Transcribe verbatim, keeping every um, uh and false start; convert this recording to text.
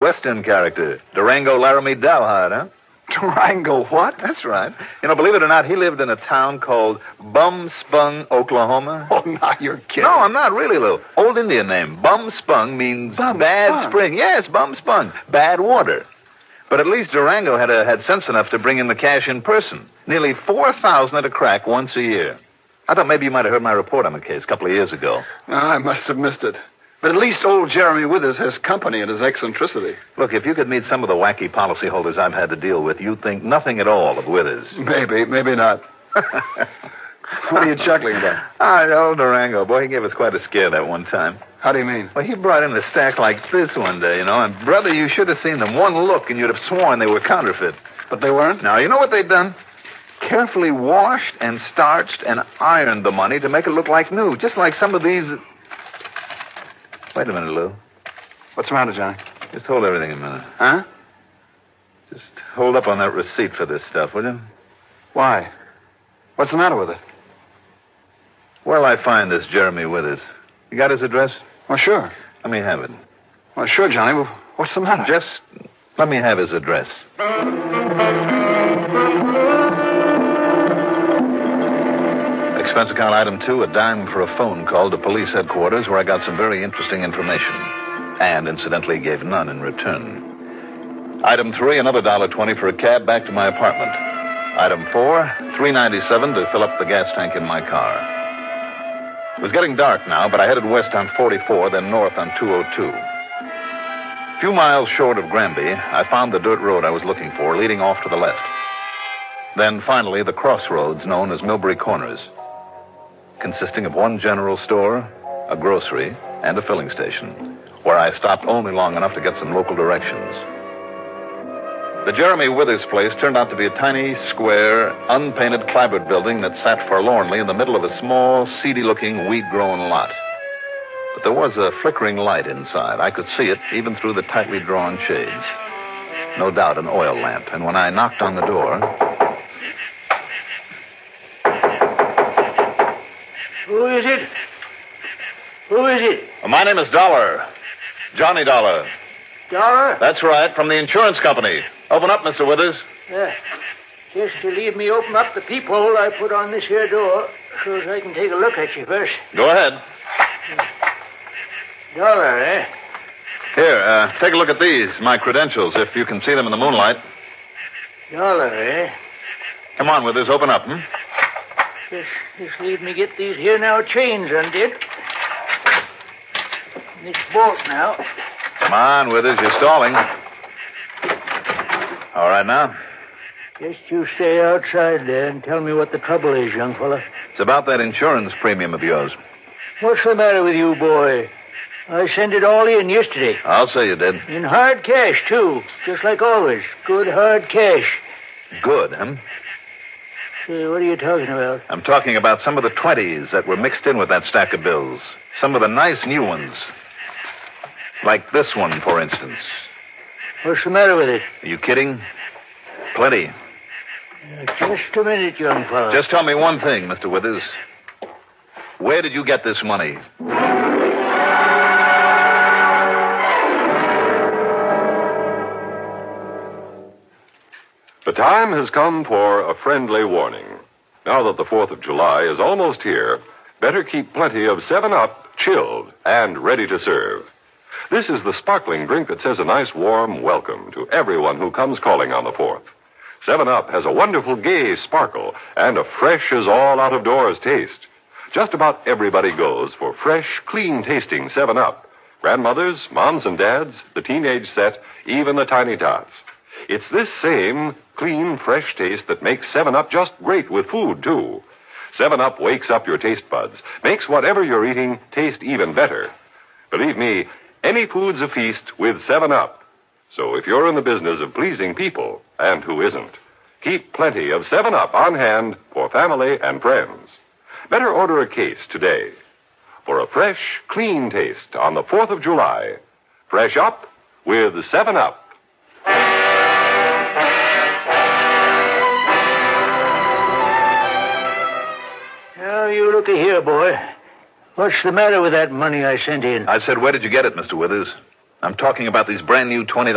Western character. Durango Laramie Dalhart, huh? Durango what? That's right. You know, believe it or not, he lived in a town called Bum Spung, Oklahoma. Oh, now you're kidding. No, I'm not really, Lou. Old Indian name. Bum Spung means Bum bad Spung. spring. Yes, Bum Spung. Bad water. But at least Durango had a, had sense enough to bring in the cash in person. Nearly four thousand at a crack once a year. I thought maybe you might have heard my report on the case a couple of years ago. No, I must have missed it. But at least old Jeremy Withers has company in his eccentricity. Look, if you could meet some of the wacky policyholders I've had to deal with, you'd think nothing at all of Withers. Maybe, maybe not. What are you chuckling about? Ah, old Durango. Boy, he gave us quite a scare that one time. How do you mean? Well, he brought in a stack like this one day, you know, and, brother, you should have seen them. One look, and you'd have sworn they were counterfeit. But they weren't? Now, you know what they'd done? Carefully washed and starched and ironed the money to make it look like new, just like some of these... Wait a minute, Lou. What's the matter, Johnny? Just hold everything a minute. Huh? Just hold up on that receipt for this stuff, will you? Why? What's the matter with it? Where'll I find this Jeremy Withers? You got his address? Well, sure. Let me have it. Well, sure, Johnny. Well, what's the matter? Just let me have his address. Expense account item two, a dime for a phone call to police headquarters where I got some very interesting information. And, incidentally, gave none in return. Item three, another dollar twenty for a cab back to my apartment. Item four, three ninety-seven to fill up the gas tank in my car. It was getting dark now, but I headed west on forty-four, then north on two oh two. A few miles short of Granby, I found the dirt road I was looking for, leading off to the left. Then, finally, the crossroads known as Millbury Corners, consisting of one general store, a grocery, and a filling station, where I stopped only long enough to get some local directions. The Jeremy Withers place turned out to be a tiny, square, unpainted clapboard building that sat forlornly in the middle of a small, seedy-looking, weed-grown lot. But there was a flickering light inside. I could see it even through the tightly drawn shades. No doubt an oil lamp. And when I knocked on the door... Who is it? Who is it? My name is Dollar. Johnny Dollar. Dollar? That's right, from the insurance company. Open up, Mister Withers. Yeah. Just to leave me open up the peephole I put on this here door so as I can take a look at you first. Go ahead. Dollar, eh? Here, uh, take a look at these, my credentials, if you can see them in the moonlight. Dollar, eh? Come on, Withers, open up, hmm? Just, just leave me get these here now chains undid. This bolt now. Come on, Withers, you're stalling. All right now? Just you stay outside there and tell me what the trouble is, young fella. It's about that insurance premium of yours. What's the matter with you, boy? I sent it all in yesterday. I'll say you did. In hard cash, too. Just like always. Good hard cash. Good, huh? Say, what are you talking about? I'm talking about some of the twenties that were mixed in with that stack of bills. Some of the nice new ones. Like this one, for instance. What's the matter with it? Are you kidding? Plenty. Uh, just a minute, young fellow. Just tell me one thing, Mister Withers. Where did you get this money? The time has come for a friendly warning. Now that the fourth of July is almost here, better keep plenty of seven up chilled and ready to serve. This is the sparkling drink that says a nice warm welcome to everyone who comes calling on the fourth. seven up has a wonderful gay sparkle and a fresh as all out-of-doors taste. Just about everybody goes for fresh, clean-tasting seven up. Grandmothers, moms and dads, the teenage set, even the tiny tots. It's this same clean, fresh taste that makes seven up just great with food, too. seven up wakes up your taste buds, makes whatever you're eating taste even better. Believe me, any food's a feast with seven up. So if you're in the business of pleasing people, and who isn't, keep plenty of seven up on hand for family and friends. Better order a case today. For a fresh, clean taste on the fourth of July, fresh up with seven up. Now, you looky here, boy. What's the matter with that money I sent in? I said, where did you get it, Mister Withers? I'm talking about these brand new twenty